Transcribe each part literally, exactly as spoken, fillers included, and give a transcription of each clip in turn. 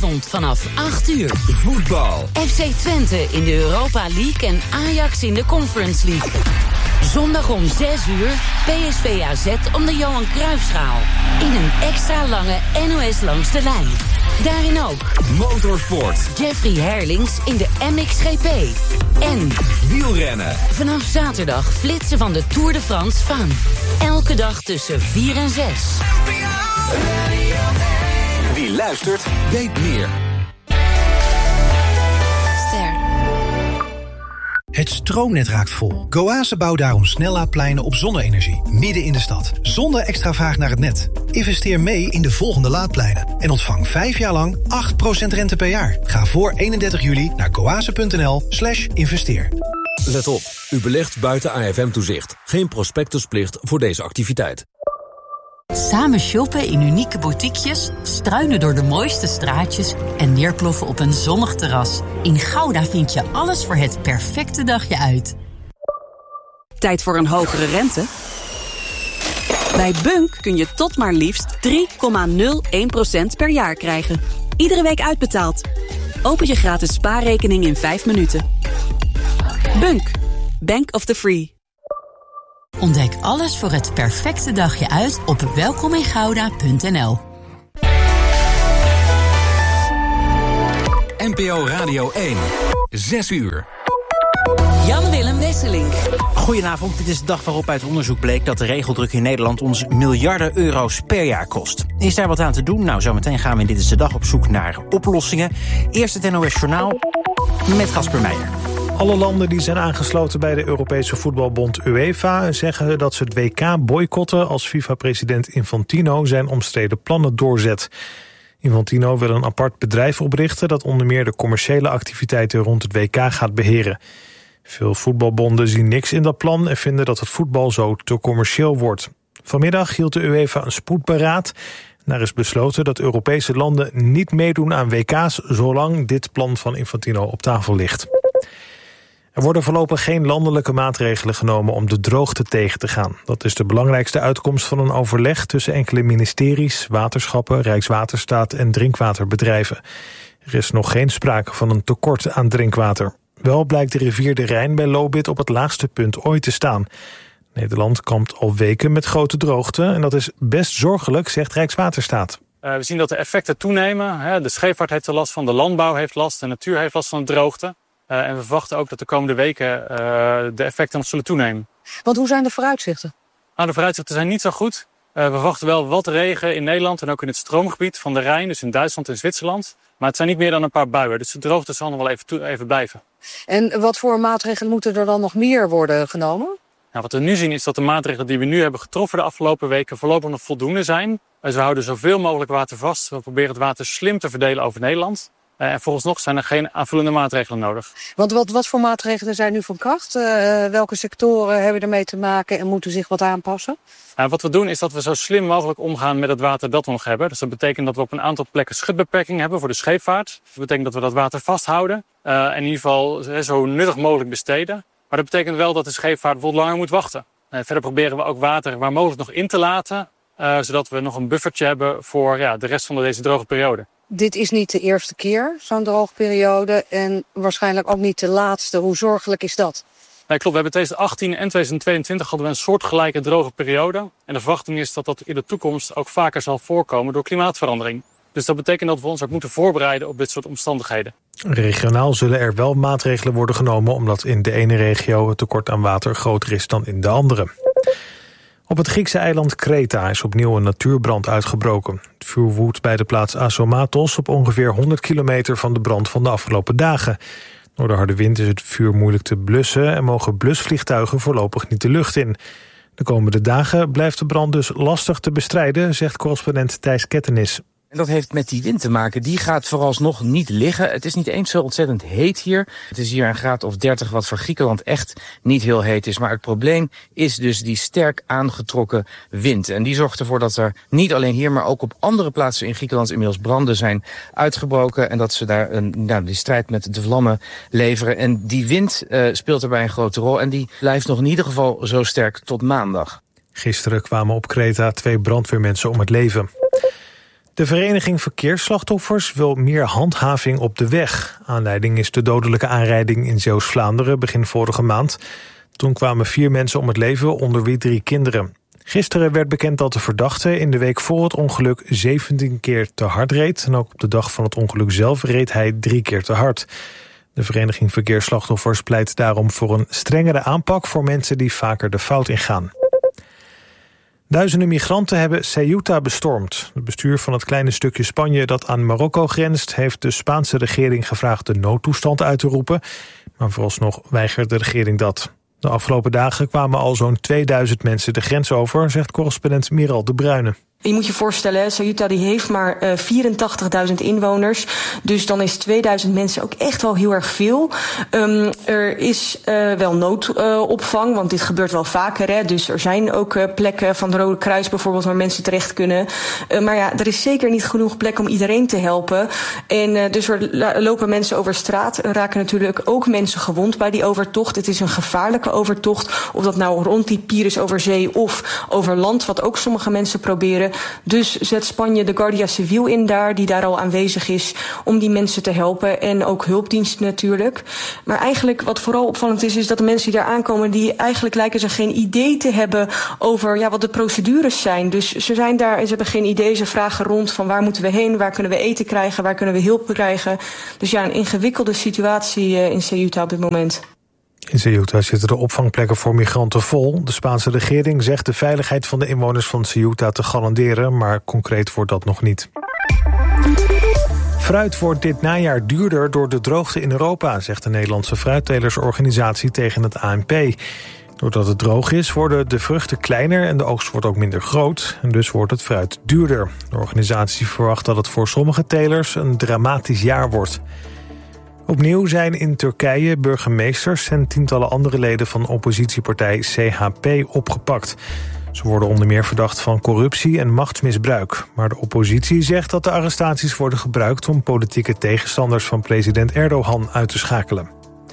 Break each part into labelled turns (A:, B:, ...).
A: Vanavond vanaf acht uur.
B: Voetbal.
A: F C Twente in de Europa League en Ajax in de Conference League. Zondag om zes uur P S V A Z om de Johan Cruijffschaal. In een extra lange N O S langs de lijn. Daarin ook
B: Motorsport.
A: Jeffrey Herlings in de M X G P. En
B: wielrennen.
A: Vanaf zaterdag flitsen van de Tour de France Faan. Elke dag tussen vier en zes.
B: Wie luistert, weet meer.
C: Het stroomnet raakt vol. Goase bouwt daarom snellaadpleinen op zonne-energie, midden in de stad. Zonder extra vraag naar het net. Investeer mee in de volgende laadpleinen. En ontvang vijf jaar lang acht procent rente per jaar. Ga voor eenendertig juli naar goase.nl slash investeer.
D: Let op, u belegt buiten A F M-toezicht. Geen prospectusplicht voor deze activiteit.
E: Samen shoppen in unieke boutiquejes, struinen door de mooiste straatjes en neerploffen op een zonnig terras. In Gouda vind je alles voor het perfecte dagje uit.
F: Tijd voor een hogere rente? Bij Bunk kun je tot maar liefst drie komma nul één procent per jaar krijgen. Iedere week uitbetaald. Open je gratis spaarrekening in vijf minuten. Bunk, Bank of the Free.
E: Ontdek alles voor het perfecte dagje uit op welkomingouda punt n l.
B: N P O Radio één. Zes uur.
A: Jan-Willem Wesselink.
G: Goedenavond, dit is de dag waarop uit onderzoek bleek dat de regeldruk in Nederland ons miljarden euro's per jaar kost. Is daar wat aan te doen? Nou, zometeen gaan we in Dit is de Dag op zoek naar oplossingen. Eerst het N O S Journaal met Casper Meijer.
H: Alle landen die zijn aangesloten bij de Europese voetbalbond UEFA zeggen dat ze het W K boycotten als FIFA-president Infantino zijn omstreden plannen doorzet. Infantino wil een apart bedrijf oprichten dat onder meer de commerciële activiteiten rond het W K gaat beheren. Veel voetbalbonden zien niks in dat plan en vinden dat het voetbal zo te commercieel wordt. Vanmiddag hield de UEFA een spoedberaad. Daar is besloten dat Europese landen niet meedoen aan W K's zolang dit plan van Infantino op tafel ligt. Er worden voorlopig geen landelijke maatregelen genomen om de droogte tegen te gaan. Dat is de belangrijkste uitkomst van een overleg tussen enkele ministeries, waterschappen, Rijkswaterstaat en drinkwaterbedrijven. Er is nog geen sprake van een tekort aan drinkwater. Wel blijkt de rivier de Rijn bij Lobith op het laagste punt ooit te staan. Nederland kampt al weken met grote droogte en dat is best zorgelijk, zegt Rijkswaterstaat.
I: Uh, we zien dat de effecten toenemen. Hè. De scheepvaart heeft er last van, de landbouw heeft last, de natuur heeft last van de droogte. Uh, en we verwachten ook dat de komende weken uh, de effecten nog zullen toenemen.
J: Want hoe zijn de vooruitzichten?
I: Nou, de vooruitzichten zijn niet zo goed. Uh, we verwachten wel wat regen in Nederland en ook in het stroomgebied van de Rijn, dus in Duitsland en Zwitserland. Maar het zijn niet meer dan een paar buien, dus de droogte zal nog wel even, toe, even blijven.
J: En wat voor maatregelen moeten er dan nog meer worden genomen?
I: Nou, wat we nu zien is dat de maatregelen die we nu hebben getroffen de afgelopen weken voorlopig nog voldoende zijn. Dus we houden zoveel mogelijk water vast. We proberen het water slim te verdelen over Nederland. Uh, en vooralsnog zijn er geen aanvullende maatregelen nodig.
J: Want wat, wat voor maatregelen zijn nu van kracht? Uh, welke sectoren hebben ermee te maken en moeten zich wat aanpassen?
I: Uh, wat we doen is dat we zo slim mogelijk omgaan met het water dat we nog hebben. Dus dat betekent dat we op een aantal plekken schutbeperking hebben voor de scheepvaart. Dat betekent dat we dat water vasthouden. Uh, en in ieder geval zo nuttig mogelijk besteden. Maar dat betekent wel dat de scheepvaart bijvoorbeeld langer moet wachten. Uh, verder proberen we ook water waar mogelijk nog in te laten. Uh, zodat we nog een buffertje hebben voor ja, de rest van deze droge periode.
J: Dit is niet de eerste keer, zo'n droogperiode. En waarschijnlijk ook niet de laatste. Hoe zorgelijk is dat?
I: Nee, klopt. We hebben twintig achttien en twintig tweeëntwintig hadden we een soortgelijke droge periode. En de verwachting is dat dat in de toekomst ook vaker zal voorkomen door klimaatverandering. Dus dat betekent dat we ons ook moeten voorbereiden op dit soort omstandigheden.
H: Regionaal zullen er wel maatregelen worden genomen, omdat in de ene regio het tekort aan water groter is dan in de andere. Op het Griekse eiland Kreta is opnieuw een natuurbrand uitgebroken. Het vuur woedt bij de plaats Asomatos op ongeveer honderd kilometer van de brand van de afgelopen dagen. Door de harde wind is het vuur moeilijk te blussen en mogen blusvliegtuigen voorlopig niet de lucht in. De komende dagen blijft de brand dus lastig te bestrijden, zegt correspondent Thijs Kettenis.
K: En dat heeft met die wind te maken. Die gaat vooralsnog niet liggen. Het is niet eens zo ontzettend heet hier. Het is hier een graad of dertig, wat voor Griekenland echt niet heel heet is. Maar het probleem is dus die sterk aangetrokken wind. En die zorgt ervoor dat er niet alleen hier, maar ook op andere plaatsen in Griekenland inmiddels branden zijn uitgebroken. En dat ze daar een, nou, die strijd met de vlammen leveren. En die wind uh, speelt erbij een grote rol. En die blijft nog in ieder geval zo sterk tot maandag.
H: Gisteren kwamen op Kreta twee brandweermensen om het leven. De Vereniging Verkeersslachtoffers wil meer handhaving op de weg. Aanleiding is de dodelijke aanrijding in Zeeuws-Vlaanderen begin vorige maand. Toen kwamen vier mensen om het leven, onder wie drie kinderen. Gisteren werd bekend dat de verdachte in de week voor het ongeluk zeventien keer te hard reed. En ook op de dag van het ongeluk zelf reed hij drie keer te hard. De Vereniging Verkeersslachtoffers pleit daarom voor een strengere aanpak voor mensen die vaker de fout ingaan. Duizenden migranten hebben Ceuta bestormd. Het bestuur van het kleine stukje Spanje dat aan Marokko grenst heeft de Spaanse regering gevraagd de noodtoestand uit te roepen. Maar vooralsnog weigert de regering dat. De afgelopen dagen kwamen al zo'n tweeduizend mensen de grens over, zegt correspondent Miral de Bruyne.
L: Je moet je voorstellen, Ceuta die heeft maar uh, vierentachtigduizend inwoners. Dus dan is tweeduizend mensen ook echt wel heel erg veel. Um, er is uh, wel noodopvang, uh, want dit gebeurt wel vaker. Hè? Dus er zijn ook uh, plekken van het Rode Kruis bijvoorbeeld waar mensen terecht kunnen. Uh, maar ja, er is zeker niet genoeg plek om iedereen te helpen. En uh, dus er lopen mensen over straat. Er raken natuurlijk ook mensen gewond bij die overtocht. Het is een gevaarlijke overtocht. Of dat nou rond die Pires over zee of over land, wat ook sommige mensen proberen. Dus zet Spanje de Guardia Civil in daar, die daar al aanwezig is om die mensen te helpen. En ook hulpdiensten natuurlijk. Maar eigenlijk wat vooral opvallend is, is dat de mensen die daar aankomen, die eigenlijk lijken ze geen idee te hebben over ja, wat de procedures zijn. Dus ze zijn daar en ze hebben geen idee. Ze vragen rond van waar moeten we heen, waar kunnen we eten krijgen, waar kunnen we hulp krijgen. Dus ja, een ingewikkelde situatie in Ceuta op dit moment.
H: In Ceuta zitten de opvangplekken voor migranten vol. De Spaanse regering zegt de veiligheid van de inwoners van Ceuta te garanderen, maar concreet wordt dat nog niet. Fruit wordt dit najaar duurder door de droogte in Europa, zegt de Nederlandse fruittelersorganisatie tegen het A N P. Doordat het droog is, worden de vruchten kleiner en de oogst wordt ook minder groot. En dus wordt het fruit duurder. De organisatie verwacht dat het voor sommige telers een dramatisch jaar wordt. Opnieuw zijn in Turkije burgemeesters en tientallen andere leden van oppositiepartij C H P opgepakt. Ze worden onder meer verdacht van corruptie en machtsmisbruik. Maar de oppositie zegt dat de arrestaties worden gebruikt om politieke tegenstanders van president Erdogan uit te schakelen.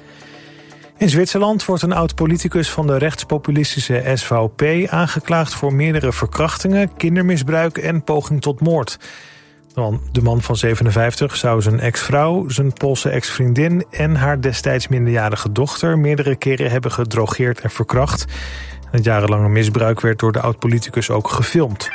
H: In Zwitserland wordt een oud-politicus van de rechtspopulistische S V P aangeklaagd voor meerdere verkrachtingen, kindermisbruik en poging tot moord. De man van zevenenvijftig zou zijn ex-vrouw, zijn Poolse ex-vriendin en haar destijds minderjarige dochter meerdere keren hebben gedrogeerd en verkracht. Het jarenlange misbruik werd door de oud-politicus ook gefilmd.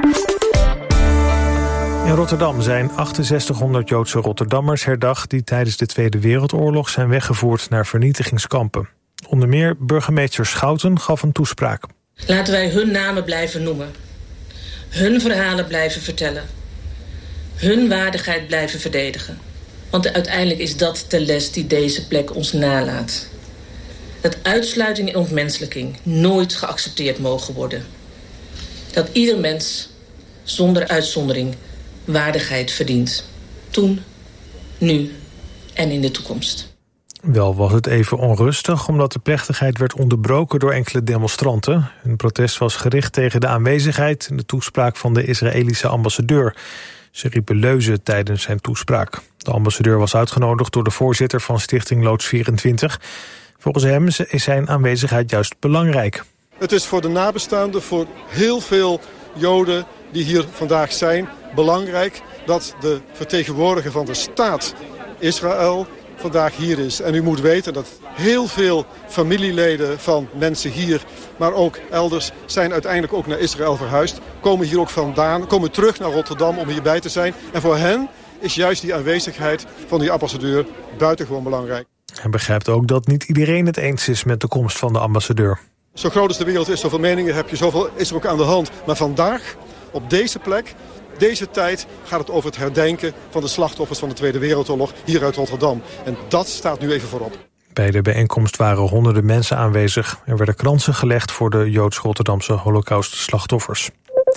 H: In Rotterdam zijn achtenzestighonderd Joodse Rotterdammers herdacht die tijdens de Tweede Wereldoorlog zijn weggevoerd naar vernietigingskampen. Onder meer burgemeester Schouten gaf een toespraak.
M: Laten wij hun namen blijven noemen. Hun verhalen blijven vertellen. Hun waardigheid blijven verdedigen. Want uiteindelijk is dat de les die deze plek ons nalaat. Dat uitsluiting en ontmenselijking nooit geaccepteerd mogen worden. Dat ieder mens, zonder uitzondering, waardigheid verdient. Toen, nu en in de toekomst.
H: Wel was het even onrustig, omdat de plechtigheid werd onderbroken door enkele demonstranten. Hun protest was gericht tegen de aanwezigheid en de toespraak van de Israëlische ambassadeur. Ze riepen leuzen tijdens zijn toespraak. De ambassadeur was uitgenodigd door de voorzitter van Stichting Loods vierentwintig. Volgens hem is zijn aanwezigheid juist belangrijk.
N: Het is voor de nabestaanden, voor heel veel Joden die hier vandaag zijn, belangrijk dat de vertegenwoordiger van de staat Israël vandaag hier is. En u moet weten dat heel veel familieleden van mensen hier, maar ook elders, zijn uiteindelijk ook naar Israël verhuisd. Komen hier ook vandaan, komen terug naar Rotterdam om hierbij te zijn. En voor hen is juist die aanwezigheid van die ambassadeur buitengewoon belangrijk.
H: Hij begrijpt ook dat niet iedereen het eens is met de komst van de ambassadeur.
N: Zo groot als de wereld is, zoveel meningen heb je, zoveel is er ook aan de hand. Maar vandaag, op deze plek, deze tijd, gaat het over het herdenken van de slachtoffers van de Tweede Wereldoorlog hier uit Rotterdam. En dat staat nu even voorop.
H: Bij de bijeenkomst waren honderden mensen aanwezig. Er werden kransen gelegd voor de Joods-Rotterdamse Holocaust-slachtoffers.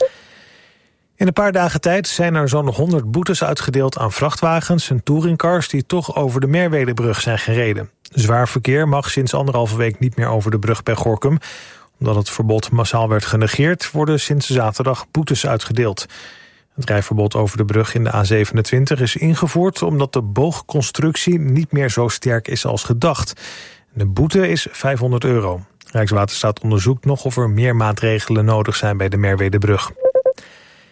H: In een paar dagen tijd zijn er zo'n honderd boetes uitgedeeld aan vrachtwagens en touringcars die toch over de Merwedebrug zijn gereden. Zwaar verkeer mag sinds anderhalve week niet meer over de brug bij Gorinchem. Omdat het verbod massaal werd genegeerd, worden sinds zaterdag boetes uitgedeeld. Het rijverbod over de brug in de A zevenentwintig is ingevoerd omdat de boogconstructie niet meer zo sterk is als gedacht. De boete is vijfhonderd euro. Rijkswaterstaat onderzoekt nog of er meer maatregelen nodig zijn bij de Merwedebrug.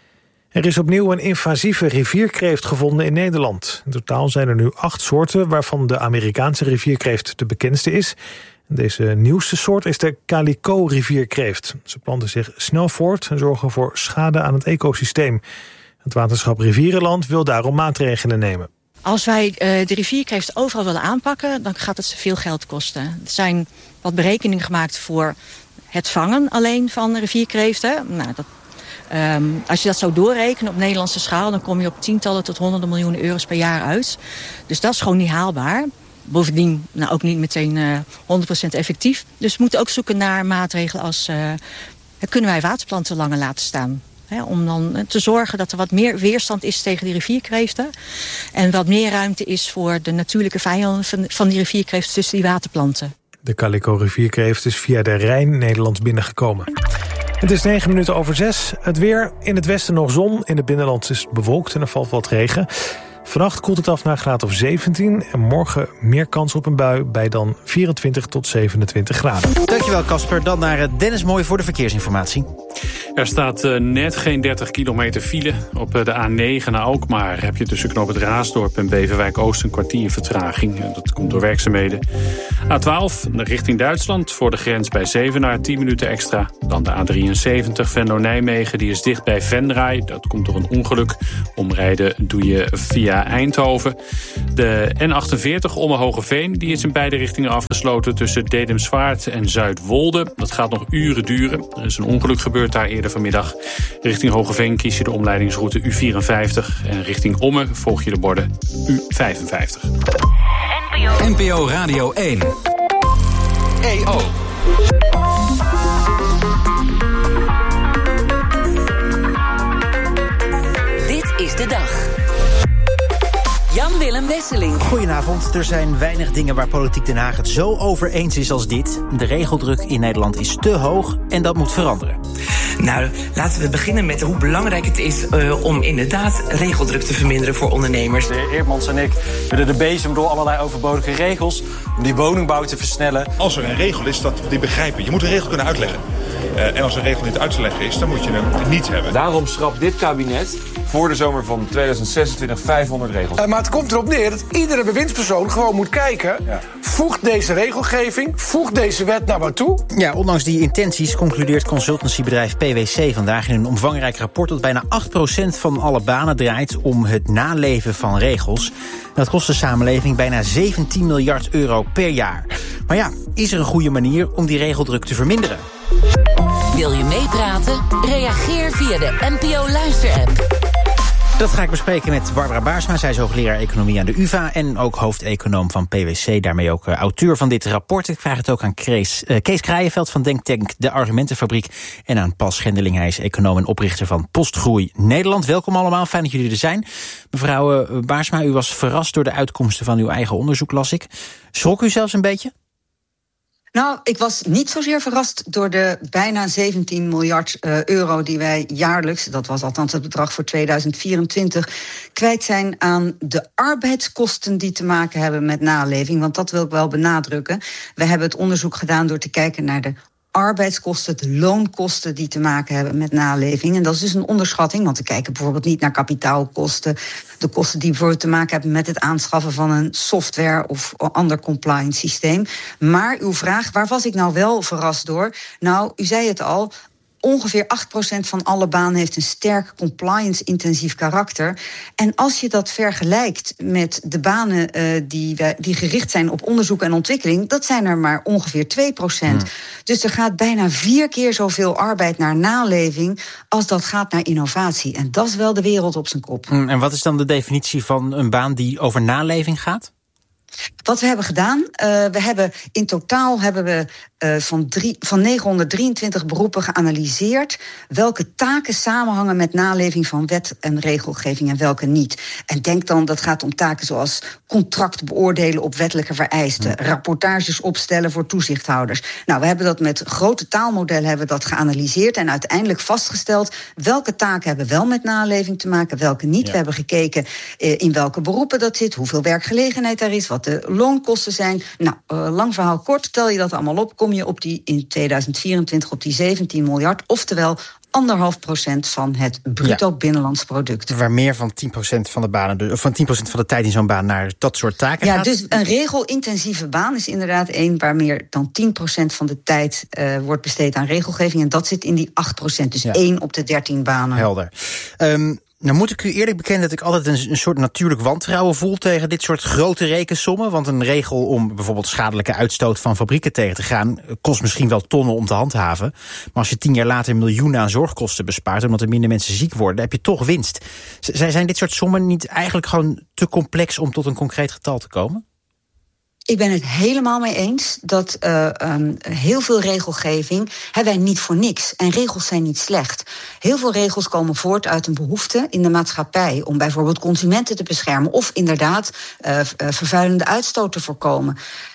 H: Er is opnieuw een invasieve rivierkreeft gevonden in Nederland. In totaal zijn er nu acht soorten, waarvan de Amerikaanse rivierkreeft de bekendste is. Deze nieuwste soort is de calico-rivierkreeft. Ze planten zich snel voort en zorgen voor schade aan het ecosysteem. Het waterschap Rivierenland wil daarom maatregelen nemen.
O: Als wij uh, de rivierkreeft overal willen aanpakken, dan gaat het veel geld kosten. Er zijn wat berekeningen gemaakt voor het vangen alleen van rivierkreeften. Nou, dat, um, als je dat zou doorrekenen op Nederlandse schaal, dan kom je op tientallen tot honderden miljoenen euro's per jaar uit. Dus dat is gewoon niet haalbaar. Bovendien nou, ook niet meteen uh, honderd procent effectief. Dus we moeten ook zoeken naar maatregelen als... Uh, kunnen wij waterplanten langer laten staan? Hè, om dan te zorgen dat er wat meer weerstand is tegen die rivierkreeften. En wat meer ruimte is voor de natuurlijke vijanden van, van die rivierkreeften tussen die waterplanten.
H: De calico-rivierkreeft is via de Rijn Nederland binnengekomen. Het is negen minuten over zes. Het weer, in het westen nog zon. In het binnenland is het bewolkt en er valt wat regen. Vannacht koelt het af naar een graad of zeventien. En morgen meer kans op een bui bij dan vierentwintig tot zevenentwintig graden.
G: Dankjewel Casper. Dan naar Dennis Mooi voor de verkeersinformatie.
I: Er staat uh, net geen dertig kilometer file. Op uh, de A negen naar Alkmaar heb je tussen knoop het Raasdorp en Beverwijk Oost een kwartier vertraging. Uh, dat komt door werkzaamheden. A twaalf richting Duitsland voor de grens bij Zevenaar tien minuten extra. Dan de A drieënzeventig Venlo-Nijmegen, die is dicht bij Venray. Dat komt door een ongeluk. Omrijden doe je via Eindhoven. De N achtenveertig Omme-Hogeveen, die is in beide richtingen afgesloten tussen Dedemsvaart en Zuidwolde. Dat gaat nog uren duren. Er is een ongeluk gebeurd daar eerder vanmiddag. Richting Hogeveen kies je de omleidingsroute U vierenvijftig. En richting Omme volg je de borden U vijfenvijftig.
B: N P O Radio één. E O.
A: Dit is de dag. Jan-Willem Wesseling.
G: Goedenavond. Er zijn weinig dingen waar Politiek Den Haag het zo over eens is als dit. De regeldruk in Nederland is te hoog en dat moet veranderen.
P: Nou, laten we beginnen met hoe belangrijk het is uh, om inderdaad regeldruk te verminderen voor ondernemers.
Q: De heer Eertmans en ik willen de bezem door allerlei overbodige regels om die woningbouw te versnellen.
R: Als er een regel is, dat die begrijpen. Je moet een regel kunnen uitleggen. Uh, en als een regel niet uit te leggen is, dan moet je hem niet hebben.
S: Daarom schrapt dit kabinet voor de zomer van tweeduizend zesentwintig vijfhonderd regels.
T: Uh, maar het komt erop neer dat iedere bewindspersoon gewoon moet kijken. Ja. Voegt deze regelgeving, voegt deze wet naar wat toe?
G: Ja, ondanks die intenties concludeert consultancybedrijf P W C vandaag in een omvangrijk rapport dat bijna acht procent van alle banen draait om het naleven van regels. Dat kost de samenleving bijna zeventien miljard euro per jaar. Maar ja, is er een goede manier om die regeldruk te verminderen?
A: Wil je meepraten? Reageer via de N P O Luister-app.
G: Dat ga ik bespreken met Barbara Baarsma. Zij is hoogleraar economie aan de U vA en ook hoofdeconoom van P W C. Daarmee ook uh, auteur van dit rapport. Ik vraag het ook aan Kees, uh, Kees Kraaienveld van Denktank De Argumentenfabriek. En aan Pas Schendeling. Hij is econoom en oprichter van Postgroei Nederland. Welkom allemaal, fijn dat jullie er zijn. Mevrouw uh, Baarsma, u was verrast door de uitkomsten van uw eigen onderzoek, las ik. Schrok u zelfs een beetje?
U: Nou, ik was niet zozeer verrast door de bijna zeventien miljard uh, euro die wij jaarlijks, dat was althans het bedrag voor tweeduizend vierentwintig, kwijt zijn aan de arbeidskosten die te maken hebben met naleving. Want dat wil ik wel benadrukken. We hebben het onderzoek gedaan door te kijken naar de arbeidskosten, de loonkosten die te maken hebben met naleving. En dat is dus een onderschatting, want we kijken bijvoorbeeld niet naar kapitaalkosten, de kosten die bijvoorbeeld te maken hebben met het aanschaffen van een software of ander compliance systeem. Maar uw vraag, waar was ik nou wel verrast door? Nou, u zei het al, ongeveer acht procent van alle banen heeft een sterk compliance-intensief karakter. En als je dat vergelijkt met de banen uh, die, uh, die gericht zijn op onderzoek en ontwikkeling, dat zijn er maar ongeveer twee procent. Hmm. Dus er gaat bijna vier keer zoveel arbeid naar naleving als dat gaat naar innovatie. En dat is wel de wereld op zijn kop.
G: Hmm, en wat is dan de definitie van een baan die over naleving gaat?
U: Wat we hebben gedaan, uh, we hebben in totaal hebben we uh, van, drie, van negenhonderddrieëntwintig beroepen geanalyseerd welke taken samenhangen met naleving van wet en regelgeving en welke niet. En denk dan, dat gaat om taken zoals contract beoordelen op wettelijke vereisten, ja. rapportages opstellen voor toezichthouders. Nou, we hebben dat met grote taalmodellen hebben we dat geanalyseerd en uiteindelijk vastgesteld welke taken hebben wel met naleving te maken, welke niet. Ja. We hebben gekeken uh, in welke beroepen dat zit, hoeveel werkgelegenheid er is, wat de loonkosten zijn. Nou, uh, lang verhaal kort, tel je dat allemaal op, kom je op die in tweeduizend vierentwintig op die zeventien miljard, oftewel anderhalf procent van het bruto ja. binnenlands product.
G: Waar meer van tien procent van de banen, of van tien procent van de tijd in zo'n baan naar dat soort taken
U: ja,
G: gaat.
U: Ja, dus een regelintensieve baan is inderdaad één waar meer dan tien procent van de tijd uh, wordt besteed aan regelgeving. En dat zit in die acht procent, dus ja. één op de dertien banen.
G: Helder. Um, Nou moet ik u eerlijk bekennen dat ik altijd een, een soort natuurlijk wantrouwen voel tegen dit soort grote rekensommen. Want een regel om bijvoorbeeld schadelijke uitstoot van fabrieken tegen te gaan kost misschien wel tonnen om te handhaven. Maar als je tien jaar later miljoenen aan zorgkosten bespaart omdat er minder mensen ziek worden, dan heb je toch winst. Z- zijn dit soort sommen niet eigenlijk gewoon te complex om tot een concreet getal te komen?
U: Ik ben het helemaal mee eens dat uh, um, heel veel regelgeving hebben wij niet voor niks. En regels zijn niet slecht. Heel veel regels komen voort uit een behoefte in de maatschappij om bijvoorbeeld consumenten te beschermen of inderdaad uh, vervuilende uitstoot te voorkomen.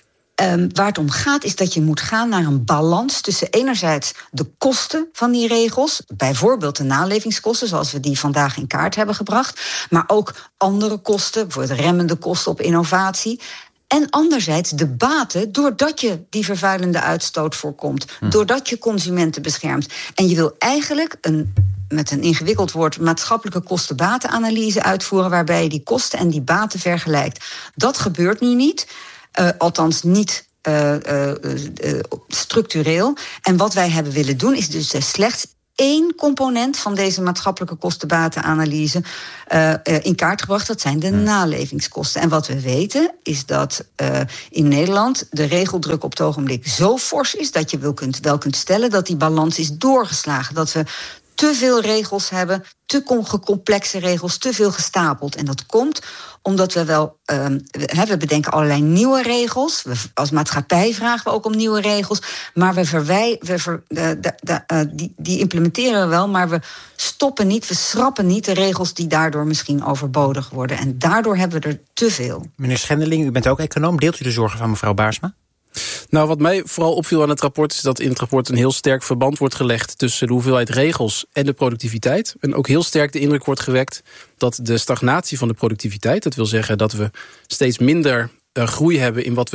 U: Um, waar het om gaat is dat je moet gaan naar een balans tussen enerzijds de kosten van die regels, bijvoorbeeld de nalevingskosten zoals we die vandaag in kaart hebben gebracht, maar ook andere kosten, bijvoorbeeld remmende kosten op innovatie. En anderzijds de baten, doordat je die vervuilende uitstoot voorkomt. Hm. Doordat je consumenten beschermt. En je wil eigenlijk een, met een ingewikkeld woord, maatschappelijke kosten-batenanalyse uitvoeren, waarbij je die kosten en die baten vergelijkt. Dat gebeurt nu niet. Uh, althans niet uh, uh, uh, structureel. En wat wij hebben willen doen is dus slechts één component van deze maatschappelijke kostenbatenanalyse uh, uh, in kaart gebracht. Dat zijn de hmm. nalevingskosten. En wat we weten is dat uh, in Nederland de regeldruk op het ogenblik zo fors is dat je wel kunt, wel kunt stellen dat die balans is doorgeslagen. Dat we te veel regels hebben, te complexe regels, te veel gestapeld. En dat komt omdat we wel, uh, we, we bedenken allerlei nieuwe regels. We, als maatschappij vragen we ook om nieuwe regels. Maar we verwij, we ver, uh, de, de, uh, die, die implementeren we wel, maar we stoppen niet, we schrappen niet de regels die daardoor misschien overbodig worden. En daardoor hebben we er te veel.
G: Meneer Schendeling, u bent ook econoom. Deelt u de zorgen van mevrouw Baarsma?
C: Nou, wat mij vooral opviel aan het rapport is dat in het rapport een heel sterk verband wordt gelegd tussen de hoeveelheid regels en de productiviteit. En ook heel sterk de indruk wordt gewekt dat de stagnatie van de productiviteit, dat wil zeggen dat we steeds minder uh, groei hebben in wat we